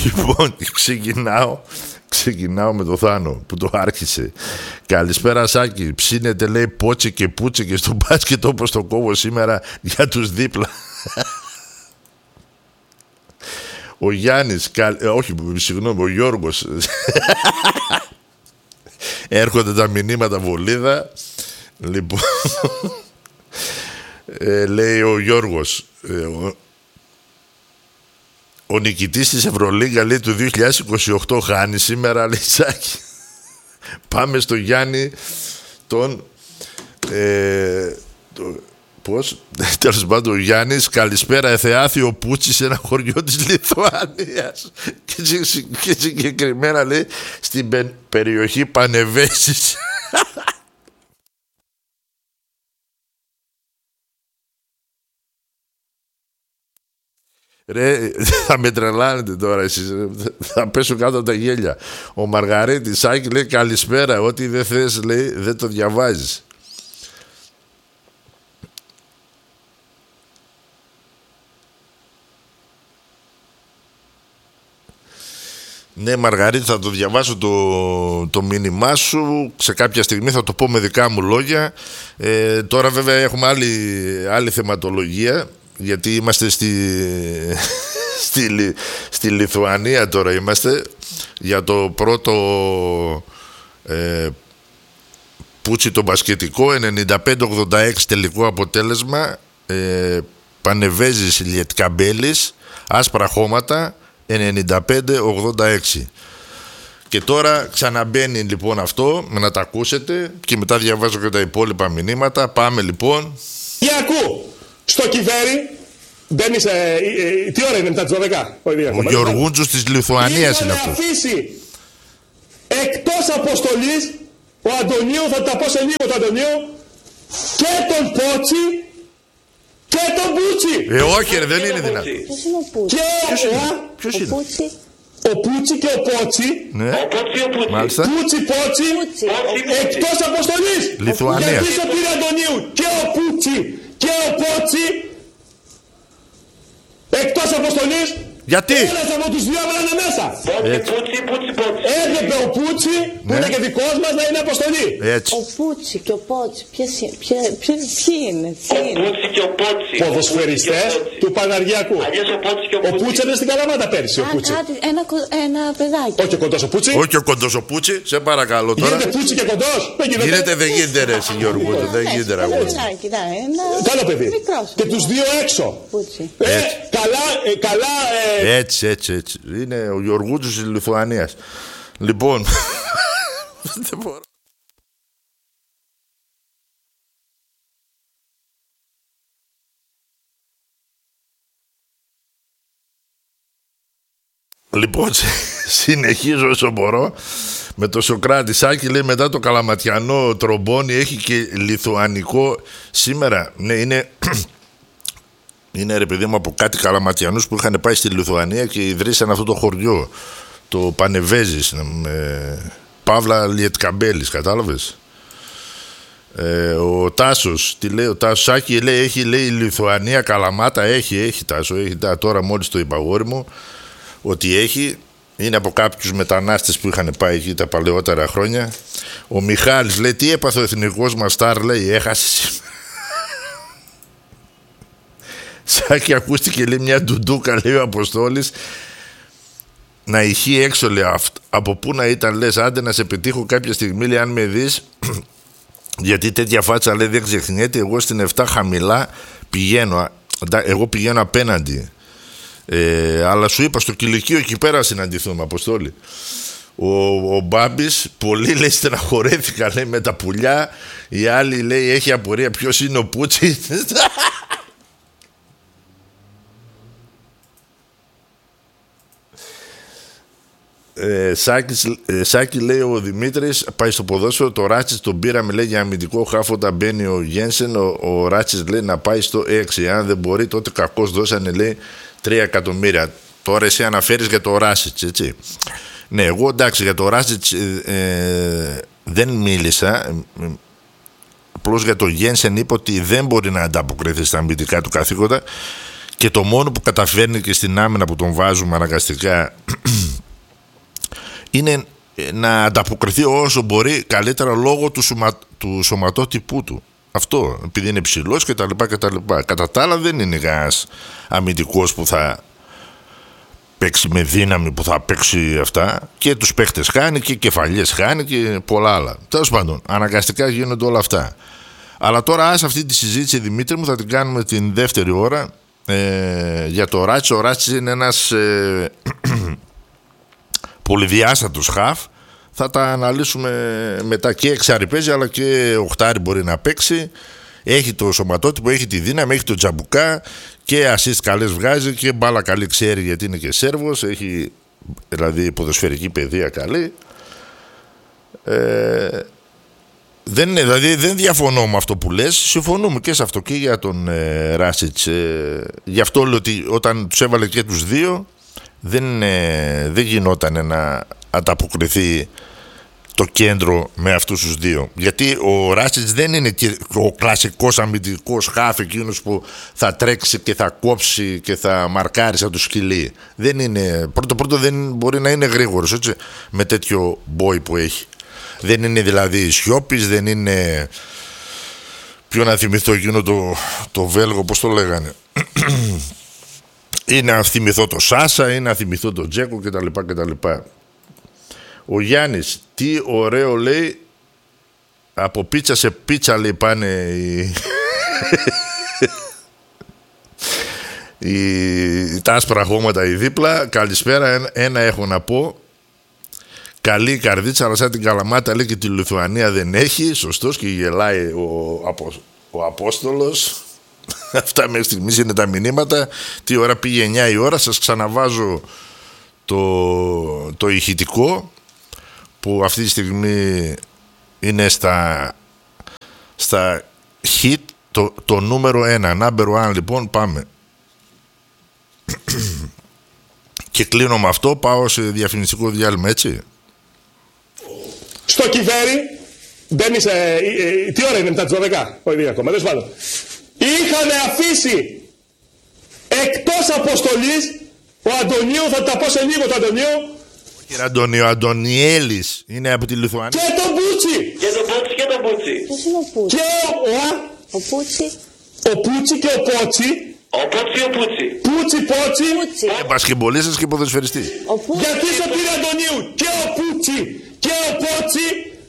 Λοιπόν, ξεκινάω με το Θάνο που το άρχισε. Καλησπέρα Σάκη, ψήνεται λέει πότσε και πούτσε και στο μπάσκετ όπως το κόβω σήμερα για τους δίπλα. Ο Γιάννης, όχι συγγνώμη, ο Γιώργος. Έρχονται τα μηνύματα βολίδα. Λοιπόν, λέει ο Γιώργος, ο νικητής της Ευρωλίγκα λέει του 2028 χάνει σήμερα, λέει Σάκη. Πάμε στο Γιάννη τον πώς, τέλος πάντων ο Γιάννης, καλησπέρα Εθεάθιο Πούτσι σε ένα χωριό της Λιθουανίας και συγκεκριμένα λέει στην περιοχή Πανεβέσης. Ρε, θα με τρελάνετε τώρα εσείς, θα πέσω κάτω από τα γέλια. Ο Μαργαρίτης Σάκη λέει καλησπέρα, ό,τι δεν θες λέει δεν το διαβάζεις. Ναι Μαργαρίτη, θα το διαβάσω το μήνυμά σου. Σε κάποια στιγμή θα το πω με δικά μου λόγια. Τώρα βέβαια έχουμε άλλη θεματολογία, γιατί είμαστε στη Λιθουανία τώρα είμαστε, για το πρώτο πούτσι το μπασκετικό, 95-86 τελικό αποτέλεσμα, Πανεβέζης Λιετκαμπέλης, άσπρα χώματα, 95-86. Και τώρα ξαναμπαίνει λοιπόν αυτό, να τα ακούσετε και μετά διαβάζω και τα υπόλοιπα μηνύματα. Πάμε λοιπόν. Γιακού, στο Κιβέρι, μπαίνεις, τι ώρα είναι μετά τις 12? Ο Γεωργούντζος της Λιθουανίας είναι αυτό. Αφήσει εκτός αποστολής ο Αντωνίου, θα τα πω σε λίγο το Αντωνίου, και τον Πότσι και τον Πούτσι. Όχι ρε, δεν είναι δυνατό. Ποιος είναι ο Πούτσι? Ποιος είναι? Ο Πούτσι και ο Πότσι. Ναι. Μάλιστα. Πούτσι, Πότσι, εκτός αποστολής. Λιθουανία. Γιατί στο πήρε Αντωνίου και ο Πούτσι και ο Πότσι εκτός αποστολής. Γιατί? Ένας από τους δύο έβαλανε μέσα. Έπρεπε ο Πούτσι, που είναι και δικός μας, να είναι αποστολή. Έτσι. Ο Πούτσι και ο Πότσι, ποιοι είναι? Ο Πούτσι και ο Πότσι. Ποδοσφαιριστές του Παναργιακού. Ο Πούτσι είναι στην Καλαμάτα πέρσι. Ο Πούτσι. Ένα παιδάκι. Όχι ο κοντός ο Πούτσι. Όχι ο κοντός ο Πούτσι, σε παρακαλώ τώρα. Γίνεται Πούτσι και κοντός. Δεν γίνεται ρε Γιώργο, δεν γίνεται ρε. Καλό παιδί. Και τους δύο έξω. Καλά. Έτσι. Είναι ο Γεωργούντζος της Λιθουανίας. Λοιπόν. Δεν μπορώ. Λοιπόν, συνεχίζω όσο μπορώ με το Σοκράτη. Σάκη λέει μετά το καλαματιανό τρομπόνι έχει και λιθουανικό σήμερα. Ναι, είναι ρε παιδί μου από κάτι καλαματιανούς που είχαν πάει στη Λιθουανία και ιδρύσαν αυτό το χωριό, το Πανεβέζης, Παύλα Λιετκαμπέλης, κατάλαβες. Ο Τάσος, τι λέει ο Τάσος? Σάκη λέει έχει λέει η Λιθουανία Καλαμάτα, έχει Τάσο, έχει τώρα μόλις το είπα αγόρι μου ότι έχει. Είναι από κάποιους μετανάστες που είχαν πάει εκεί τα παλαιότερα χρόνια. Ο Μιχάλης λέει τι έπαθε ο εθνικός μας στάρ, λέει έχασε σήμερα. Σάκη ακούστηκε λέει μια ντουντούκα, λέει ο Αποστόλης, να ηχεί έξω, λέει, από πού να ήταν, λες, άντε να σε πετύχω κάποια στιγμή, λέει, αν με δεις, γιατί τέτοια φάτσα, λέει, δεν ξεχνιέται, εγώ στην 7 χαμηλά πηγαίνω, εγώ πηγαίνω απέναντι, αλλά σου είπα στο κηλικείο εκεί πέρα συναντηθούμε, Αποστόλη. Ο Μπάμπης πολύ, λέει, στεναχωρέθηκα, λέει, με τα πουλιά, η άλλη, λέει, έχει απορία ποιος είναι ο Πούτσι. Σάκη λέει ο Δημήτρης, πάει στο ποδόσφαιρο, το Ράτσις τον πήραμε, λέει, για αμυντικό χάφο όταν μπαίνει ο Γένσεν, ο Ράτσις λέει να πάει στο 6, αν δεν μπορεί τότε κακώς δώσανε, λέει, 3 εκατομμύρια. Τώρα εσύ αναφέρεις για το Ράτσις, έτσι. Ναι, εγώ εντάξει για το Ράτσις δεν μίλησα, απλώς για το Γένσεν είπα ότι δεν μπορεί να ανταποκριθεί στα αμυντικά του καθήκοντα και το μόνο που καταφέρνει και στην άμυνα που τον βάζουμε αναγκαστικά είναι να ανταποκριθεί όσο μπορεί καλύτερα λόγω του σωματότυπού του. Αυτό, επειδή είναι ψηλός και τα λοιπά και τα λοιπά. Κατά τα άλλα δεν είναι ένας αμυντικός που θα παίξει με δύναμη, που θα παίξει αυτά, και τους παίχτες χάνει και κεφαλιές χάνει και πολλά άλλα. Τέλος πάντων, αναγκαστικά γίνονται όλα αυτά. Αλλά τώρα αυτή τη συζήτηση, Δημήτρη μου, θα την κάνουμε την δεύτερη ώρα για το Ράτσι. Ο Ράτσι είναι ένας πολυδιάστατος χαφ. Θα τα αναλύσουμε μετά, και εξάρι παίζει αλλά και οχτάρι μπορεί να παίξει. Έχει το σωματότυπο, έχει τη δύναμη, έχει το τζαμπουκά και assist καλές βγάζει και μπάλα καλή ξέρει, γιατί είναι και Σέρβος, έχει δηλαδή ποδοσφαιρική παιδεία καλή. Δεν διαφωνώ με αυτό που λες, συμφωνούμε και σε αυτό και για τον Ράσιτς. Γι' αυτό λέω ότι όταν τους έβαλε και τους δύο δεν γινόταν να ανταποκριθεί το κέντρο με αυτούς τους δύο. Γιατί ο Ράσιτς δεν είναι ο κλασικός αμυντικός χάφ, εκείνος που θα τρέξει και θα κόψει και θα μαρκάρει σαν το σκυλί. Δεν είναι, πρώτο δεν μπορεί να είναι γρήγορος, έτσι, με τέτοιο μπόι που έχει. Δεν είναι δηλαδή Σιώπης, δεν είναι, ποιο να θυμηθώ εκείνο το Βέλγο, πώς το λέγανε, είναι να θυμηθώ το Σάσα, είναι να θυμηθώ το Τζέκο κτλ. Ο Γιάννης, τι ωραίο λέει, από πίτσα σε πίτσα λέει πάνε τα άσπρα χώματα οι δίπλα. Καλησπέρα, ένα έχω να πω. Καλή καρδίτσα, αλλά σαν την Καλαμάτα λέει και τη Λιθουανία δεν έχει. Σωστός, και γελάει ο Απόστολος. Αυτά μέχρι στιγμής είναι τα μηνύματα. Τι ώρα πήγε, 9 η ώρα. Σας ξαναβάζω το ηχητικό που αυτή τη στιγμή είναι στα hit, το νούμερο 1, number 1. Λοιπόν, πάμε. Και κλείνω με αυτό, πάω σε διαφημιστικό διάλειμμα, έτσι. Στο Κιβέρι, μπαίνει σε... τι ώρα είναι μετά τις 12, όχι δεν ακόμα, δεν σπάνω. Είχαν αφήσει εκτός αποστολής ο Αντωνίου, θα τα πω σε λίγο το Αντωνίου. Κύριε Αντωνίου, ο Αντωνιέλης είναι από τη Λιθουανία. Και τον Πούτσι. Και τον Πούτσι και τον Πούτσι. Ποιος είναι ο Πούτσι? Και ο Πούτσι. Ο Πούτσι και ο Πότσι. Ο Πούτσι, ο Πούτσι. Πούτσι, Πότσι. Μπασκεμπολίστας και ποδοσφαιριστής. Γιατί στο κύριε Αντωνίου και ο Πούτσι και ο Πότσι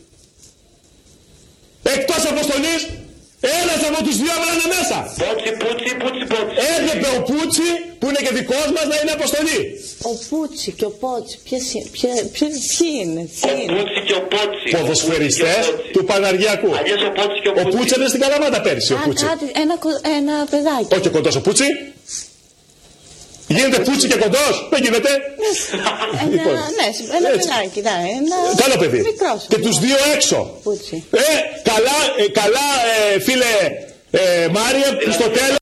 εκτός αποστολής, ένας από τους δύο έβαλανε μέσα. Πούτσι, Πούτσι, Πούτσι, Πούτσι. Έπρεπε ο Πούτσι, που είναι και δικός μας, να είναι αποστολή. Ο Πούτσι και ο Πότσι, ποιοι είναι? Ο Πούτσι και ο Πότσι. Ποδοσφαιριστές του Παναργιακού. Αλλιώς ο Πότσι και ο Πούτσι. Ο Πούτσι είναι στην Καλαμάτα πέρσι, ο Πούτσι. Ένα παιδάκι. Όχι ο κοντός, ο Πούτσι. Γίνεται Πούτσι και κοντός, δεν γίνεται. Ένα παιδάκι, καλό παιδί. Μικρός. Και τους δύο έξω. Πούτσι. Καλά, φίλε Μάρια, που στο τέλος.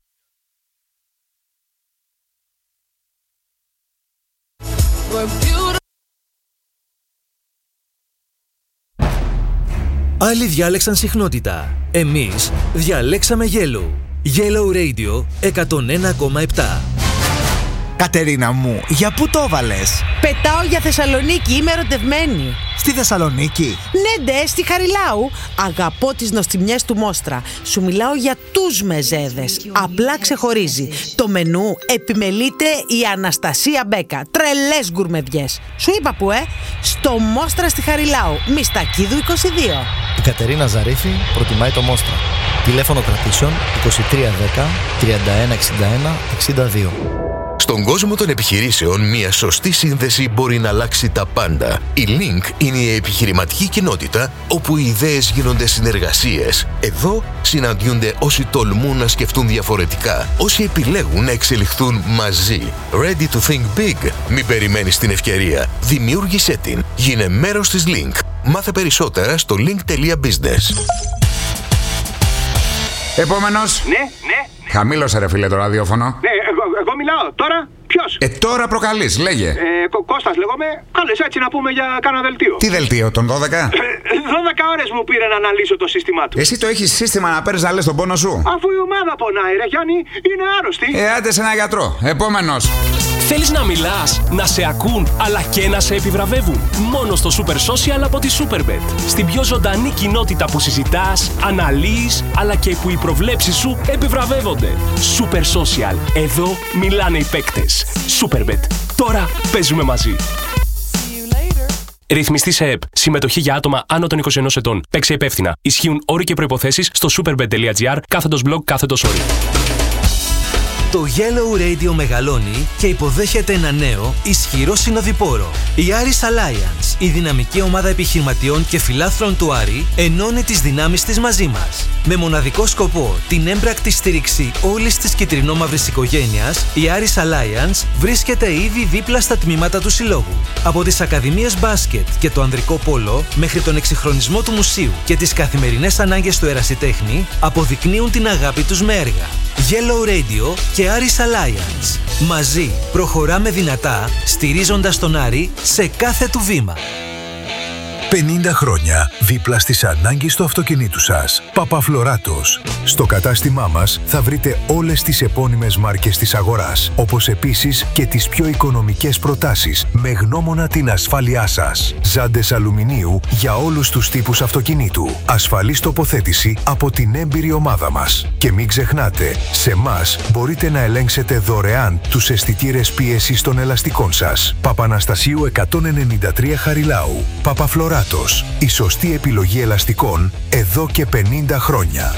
Άλλοι διάλεξαν συχνότητα. Εμείς διαλέξαμε Yellow. Yellow Radio 101,7. Κατερίνα μου, για πού το έβαλες? Πετάω για Θεσσαλονίκη, είμαι ερωτευμένη. Στη Θεσσαλονίκη? Ναι, ντε, στη Χαριλάου. Αγαπώ τις νοστιμιές του Μόστρα. Σου μιλάω για τους μεζέδες. Απλά ξεχωρίζει. Το μενού επιμελείται η Αναστασία Μπέκα. Τρελές γκουρμεδιές. Σου είπα που, στο Μόστρα στη Χαριλάου. Μιστακίδου 22. Η Κατερίνα Ζαρίφη προτιμάει το Μόστρα. Τηλέφωνο κρατήσεων 2310 3161 62. Στον κόσμο των επιχειρήσεων, μια σωστή σύνδεση μπορεί να αλλάξει τα πάντα. Η Link είναι η επιχειρηματική κοινότητα όπου οι ιδέες γίνονται συνεργασίες. Εδώ συναντιούνται όσοι τολμούν να σκεφτούν διαφορετικά, όσοι επιλέγουν να εξελιχθούν μαζί. Ready to think big? Μην περιμένεις την ευκαιρία. Δημιούργησέ την. Γίνε μέρος της Link. Μάθε περισσότερα στο link.business. Επόμενος. Ναι. Χαμήλωσε ρε φίλε το ραδιόφωνο. Ναι, εγώ μιλάω. Τώρα Ποιος? Τώρα προκαλείς, λέγε. Κώστας λέγομαι. Κάλες έτσι να πούμε για κάνα δελτίο. Τι δελτίο, τον 12? 12 ώρες μου πήρε να αναλύσω το σύστημά του. Εσύ το έχεις σύστημα να παίρνεις να λες τον πόνο σου? Αφού η ομάδα πονάει, ρε Γιάννη, είναι άρρωστη. Άντε σε ένα γιατρό. Επόμενος. Θέλεις να μιλάς, να σε ακούν, αλλά και να σε επιβραβεύουν? Μόνο στο Super Social από τη Superbet. Στην πιο ζωντανή κοινότητα που συζητάς, αναλύεις, αλλά και που οι προβλέψεις σου επιβραβεύονται. Super Social. Εδώ μιλάνε οι παίκτες. Superbet. Τώρα παίζουμε μαζί. Ρυθμιστή σε ΕΠ. Συμμετοχή για άτομα άνω των 21 ετών. Παίξε υπεύθυνα. Ισχύουν όροι και προϋποθέσεις στο superbet.gr/blog/όροι. Το Yellow Radio μεγαλώνει και υποδέχεται ένα νέο, ισχυρό συνοδοιπόρο. Η Aris Alliance, η δυναμική ομάδα επιχειρηματιών και φιλάθλων του Άρη, ενώνει τις δυνάμεις της μαζί μας. Με μοναδικό σκοπό την έμπρακτη στήριξη όλης της κυτρινόμαυρης οικογένειας, η Aris Alliance βρίσκεται ήδη δίπλα στα τμήματα του συλλόγου. Από τις ακαδημίες μπάσκετ και το ανδρικό πόλο, μέχρι τον εξυγχρονισμό του μουσείου και τις καθημερινές ανάγκες του ερασιτέχνη, αποδεικνύουν την αγάπη τους με έργα. Yellow Radio και Aris Alliance. Μαζί προχωράμε δυνατά, στηρίζοντας τον Άρη σε κάθε του βήμα. 50 χρόνια δίπλα στις ανάγκες του αυτοκινήτου σας. Παπαφλωράτος. Στο κατάστημά μας θα βρείτε όλες τις επώνυμες μάρκες της αγοράς, όπως επίσης και τις πιο οικονομικές προτάσεις με γνώμονα την ασφάλειά σας. Ζάντες αλουμινίου για όλους τους τύπους αυτοκινήτου. Ασφαλής τοποθέτηση από την έμπειρη ομάδα μας. Και μην ξεχνάτε, σε εμάς μπορείτε να ελέγξετε δωρεάν τους αισθητήρες πίεσης των ελαστικών σας. Παπαναστασίου 193 Χαριλάου. Παπαφλωράτος. Η σωστή επιλογή ελαστικών εδώ και 50 χρόνια.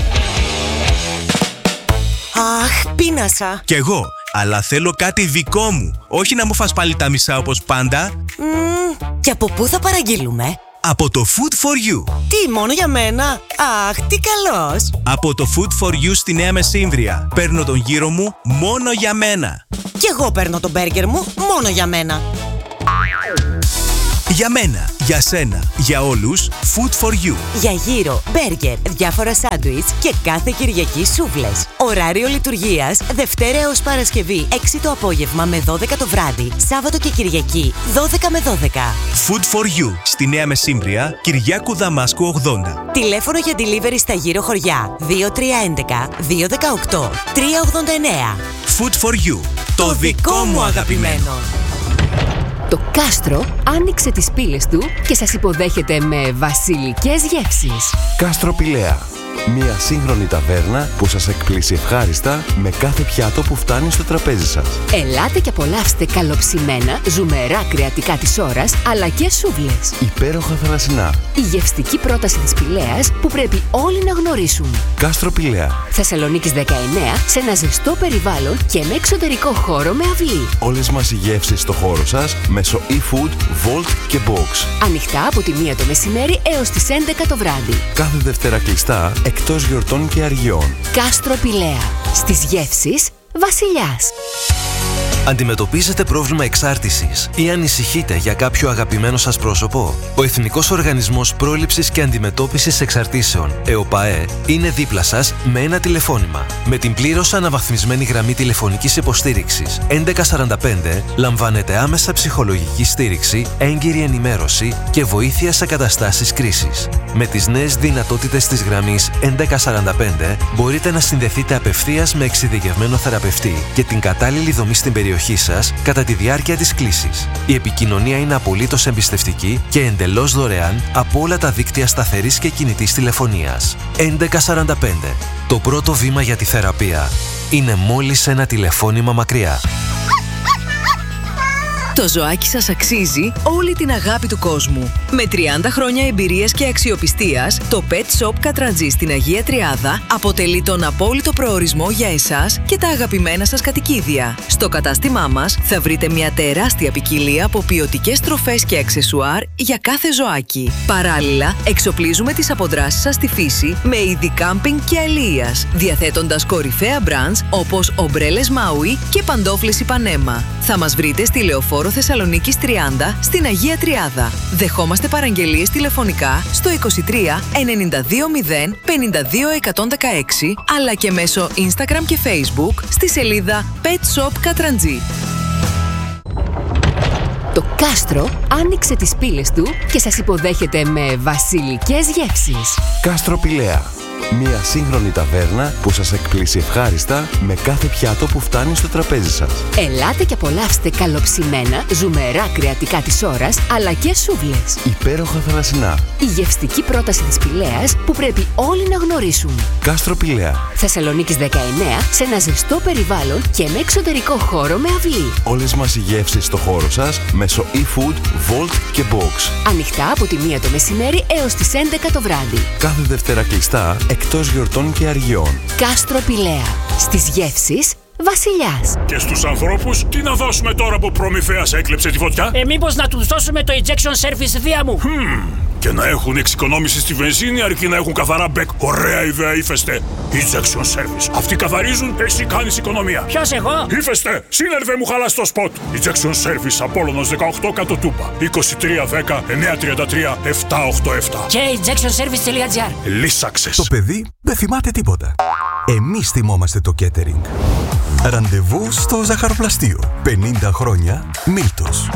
Αχ, πείνασα. Κι εγώ, αλλά θέλω κάτι δικό μου. Όχι να μου φας πάλι τα μισά όπως πάντα. Και από πού θα παραγγείλουμε? Από το Food for You. Τι, μόνο για μένα? Αχ, τι καλός. Από το Food for You στη Νέα Μεσύμβρια. Παίρνω τον γύρο μου μόνο για μένα. Κι εγώ παίρνω τον μπέργκερ μου μόνο για μένα. Για μένα, για σένα, για όλους, Food for You. Για γύρο, μπέργκερ, διάφορα σάντουιτς και κάθε Κυριακή σούβλες. Ωράριο λειτουργίας Δευτέρα έως Παρασκευή 6 το απόγευμα με 12 το βράδυ. Σάββατο και Κυριακή 12 με 12. Food for You στη Νέα Μεσύμβρια, Κυριάκου Δαμάσκου 80. Τηλέφωνο για delivery στα γύρω χωριά 2311 218 389. Food for You. Το δικό μου αγαπημένο. Το Κάστρο άνοιξε τις πύλες του και σας υποδέχεται με βασιλικές γεύσεις. Κάστρο Πηλαία. Μια σύγχρονη ταβέρνα που σας εκπλήσει ευχάριστα με κάθε πιάτο που φτάνει στο τραπέζι σας. Ελάτε και απολαύστε καλοψημένα, ζουμερά κρεατικά της ώρας, αλλά και σούβλες. Υπέροχα θαλασσινά. Η γευστική πρόταση της Πηλαίας που πρέπει όλοι να γνωρίσουν. Κάστρο Πηλαία. Θεσσαλονίκης 19, σε ένα ζεστό περιβάλλον και με εξωτερικό χώρο με αυλή. Όλες μας οι γεύσεις στο χώρο σας μέσω e-food, Volt και Box. Ανοιχτά από τη 1 το μεσημέρι έως τις 11 το βράδυ. Κάθε Δευτέρα κλειστά, εκτός γιορτών και αργιών. Κάστρο Πηλαία. Στις γεύσεις βασιλιάς. Αντιμετωπίζετε πρόβλημα εξάρτησης ή ανησυχείτε για κάποιο αγαπημένο σας πρόσωπο? Ο Εθνικός Οργανισμός Πρόληψης και Αντιμετώπισης Εξαρτήσεων, ΕΟΠΑΕ, είναι δίπλα σας με ένα τηλεφώνημα. Με την πλήρως αναβαθμισμένη γραμμή τηλεφωνικής υποστήριξης 1145 λαμβάνετε άμεσα ψυχολογική στήριξη, έγκυρη ενημέρωση και βοήθεια σε καταστάσεις κρίσης. Με τις νέες δυνατότητες της γραμμής 1145 μπορείτε να συνδεθείτε απευθείας με εξειδικευμένο θεραπευτή και την κατάλληλη δομή στην περιοχή σας κατά τη διάρκεια της κλήσης. Η επικοινωνία είναι απολύτως εμπιστευτική και εντελώς δωρεάν από όλα τα δίκτυα σταθερής και κινητής τηλεφωνίας. 1145. Το πρώτο βήμα για τη θεραπεία είναι μόλις ένα τηλεφώνημα μακριά. Το ζωάκι σας αξίζει όλη την αγάπη του κόσμου. Με 30 χρόνια εμπειρίας και αξιοπιστίας, το Pet Shop Κατραντζή στην Αγία Τριάδα αποτελεί τον απόλυτο προορισμό για εσάς και τα αγαπημένα σας κατοικίδια. Στο κατάστημά μας θα βρείτε μια τεράστια ποικιλία από ποιοτικές τροφές και αξεσουάρ για κάθε ζωάκι. Παράλληλα, εξοπλίζουμε τις αποδράσεις σας στη φύση με είδη κάμπινγκ και αλίας, διαθέτοντας κορυφαία μπραντς όπως ομπρέλες Maui και παντόφλες Ipanema. Θα μας βρείτε στη Λεωφόρο Θεσσαλονίκης 30 στην Αγία Τριάδα. Δεχόμαστε παραγγελίες τηλεφωνικά στο 23 920 52 116 αλλά και μέσω Instagram και Facebook στη σελίδα Pet Shop Κατραντζή. Το κάστρο άνοιξε τις πύλες του και σας υποδέχεται με βασιλικές γεύσεις. Κάστρο Πηλαία. Μια σύγχρονη ταβέρνα που σας εκπλήσει ευχάριστα με κάθε πιάτο που φτάνει στο τραπέζι σας. Ελάτε και απολαύστε καλοψημένα, ζουμερά κρεατικά της ώρας, αλλά και σούβλες. Υπέροχα θαλασσινά. Η γευστική πρόταση της Πηλαίας που πρέπει όλοι να γνωρίσουν. Κάστρο Πηλαία. Θεσσαλονίκης 19, σε ένα ζεστό περιβάλλον και με εξωτερικό χώρο με αυλή. Όλες μας οι γεύσεις στο χώρο σας μέσω e-food, Volt και Box. Ανοιχτά από τη 1 το μεσημέρι έως τις 11 το βράδυ. Κάθε Δευτέρα κλειστά, εκτός γιορτών και αργιών. Κάστρο Πηλαία. Στις γεύσεις βασιλιάς. Και στους ανθρώπους τι να δώσουμε τώρα που Προμηθέας έκλεψε τη φωτιά? Μήπως να τους δώσουμε το injection service δία μου? Και να έχουν εξοικονόμηση στη βενζίνη αρκεί να έχουν καθαρά μπεκ. Ωραία ιδέα, Ύφεστε. Injection service. Αυτοί καθαρίζουν, εσύ κάνεις οικονομία. Ποιος εγώ? Ύφεστε, σύνερβε μου χαλάς το σποτ. Injection service, Απόλλωνος 18 κάτω Τούπα. 2310 933 787. Και injectionservice.gr. Λύσαξες. Το παιδί δεν θυμάται τίποτα. Εμείς θυμόμαστε το catering. Ραντεβού στο ζαχαροπλαστείο. 50 χρόνια Μίλτος.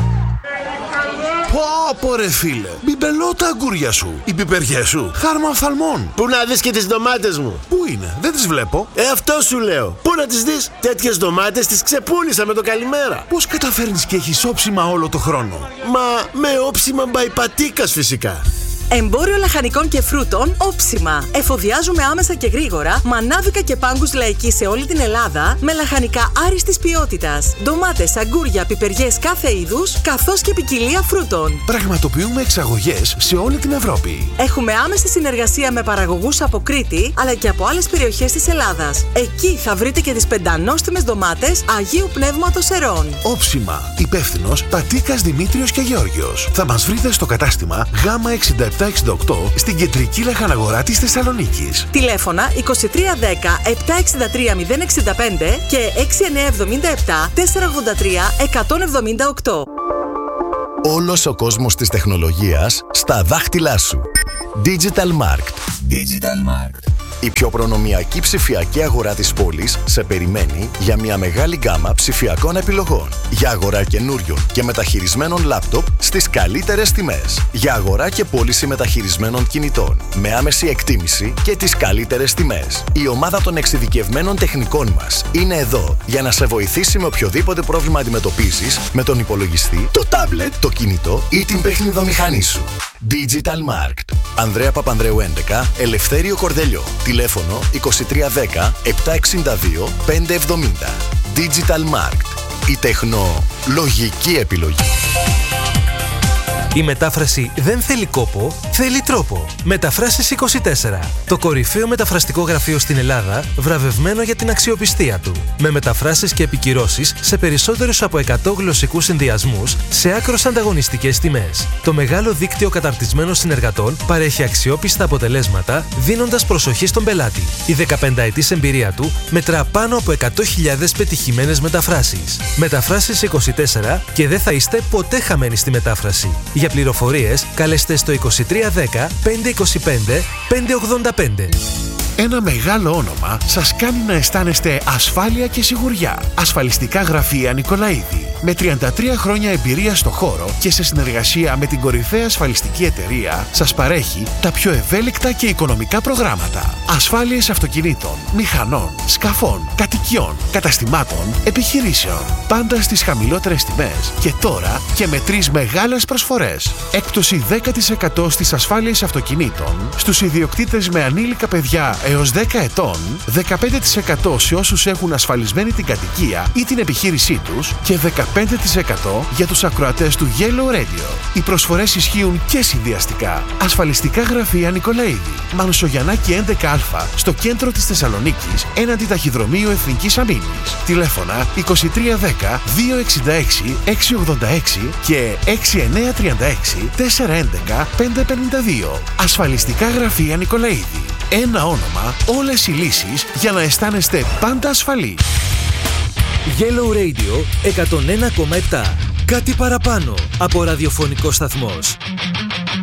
Πω ρε φίλε, μπιμπελώ τα αγκούρια σου. Οι πιπεριές σου, χάρμα οφθαλμών. Πού να δεις και τις ντομάτες μου? Πού είναι, δεν τις βλέπω. Αυτό σου λέω. Πού να τις δεις? Τέτοιες ντομάτες τις ξεπούλησα με το καλημέρα. Πώς καταφέρνεις και έχεις όψιμα όλο το χρόνο? Μα με όψιμα μπαϊπατίκας φυσικά. Εμπόριο λαχανικών και φρούτων Όψιμα. Εφοδιάζουμε άμεσα και γρήγορα μανάβικα και πάγκους λαϊκή σε όλη την Ελλάδα με λαχανικά άριστης ποιότητας. Ντομάτες, αγκούρια, πιπεριές κάθε είδους, καθώς και ποικιλία φρούτων. Πραγματοποιούμε εξαγωγές σε όλη την Ευρώπη. Έχουμε άμεση συνεργασία με παραγωγούς από Κρήτη αλλά και από άλλες περιοχές της Ελλάδας. Εκεί θα βρείτε και τις πεντανόστιμες ντομάτες Αγίου Πνεύματος Ερών. Όψιμα. Υπεύθυνος Πατίκας Δημήτριος και Γεώργιος. Θα μας βρείτε στο κατάστημα Γ 67 68 στην κεντρική λαχαναγορά της Θεσσαλονίκης. Τηλέφωνα 2310 763 065 και 6977 483 178. Όλος ο κόσμος της τεχνολογίας στα δάχτυλά σου. Digital Markt. Digital Markt. Η πιο προνομιακή ψηφιακή αγορά της πόλης σε περιμένει για μια μεγάλη γκάμα ψηφιακών επιλογών. Για αγορά καινούριων και μεταχειρισμένων λάπτοπ στις καλύτερες τιμές. Για αγορά και πώληση μεταχειρισμένων κινητών με άμεση εκτίμηση και τις καλύτερες τιμές. Η ομάδα των εξειδικευμένων τεχνικών μας είναι εδώ για να σε βοηθήσει με οποιοδήποτε πρόβλημα αντιμετωπίζεις με τον υπολογιστή, το τάμπλετ, το κινητό ή την παιχνιδομηχανή σου. Digital Markt. Ανδρέα Παπανδρέου 11, Ελευθέριο Κορδελιό. Τηλέφωνο 2310 762 570. Digital Markt. Η τεχνολογική επιλογή. Η μετάφραση δεν θέλει κόπο, θέλει τρόπο. Μεταφράσεις 24. Το κορυφαίο μεταφραστικό γραφείο στην Ελλάδα, βραβευμένο για την αξιοπιστία του. Με μεταφράσεις και επικυρώσεις σε περισσότερους από 100 γλωσσικούς συνδυασμούς, σε άκρως ανταγωνιστικές τιμές. Το μεγάλο δίκτυο καταρτισμένων συνεργατών παρέχει αξιόπιστα αποτελέσματα, δίνοντας προσοχή στον πελάτη. Η 15ετής εμπειρία του μετρά πάνω από 100.000 πετυχημένες μεταφράσεις. Μεταφράσεις 24 και δεν θα είστε ποτέ χαμένοι στη μετάφραση. Για πληροφορίες, καλέστε στο 2310 525 585. Ένα μεγάλο όνομα σας κάνει να αισθάνεστε ασφάλεια και σιγουριά. Ασφαλιστικά γραφεία Νικολαίδη. Με 33 χρόνια εμπειρία στο χώρο και σε συνεργασία με την κορυφαία ασφαλιστική εταιρεία, σας παρέχει τα πιο ευέλικτα και οικονομικά προγράμματα. Ασφάλειες αυτοκινήτων, μηχανών, σκαφών, κατοικιών, καταστημάτων, επιχειρήσεων. Πάντα στις χαμηλότερες τιμές και τώρα και με 3 μεγάλες προσφορές. Έκπτωση 10% στις ασφάλειες αυτοκινήτων, στους ιδιοκτήτες με ανήλικα παιδιά έως 10 ετών, 15% σε όσους έχουν ασφαλισμένη την κατοικία ή την επιχείρησή τους και 15% για τους ακροατές του Yellow Radio. Οι προσφορές ισχύουν και συνδυαστικά. Ασφαλιστικά γραφεία Νικολαίδη. Μανουσογιαννάκη 11α στο κέντρο της Θεσσαλονίκης έναντι ταχυδρομείου Εθνικής Αμήνης. Τηλέφωνα 2310 266 686 και 6936 411 552. Ασφαλιστικά γραφεία Νικολαίδη. Ένα όνομα, όλες οι λύσεις για να αισθάνεστε πάντα ασφαλείς. Yellow Radio 101,7. Κάτι παραπάνω από ραδιοφωνικό σταθμός.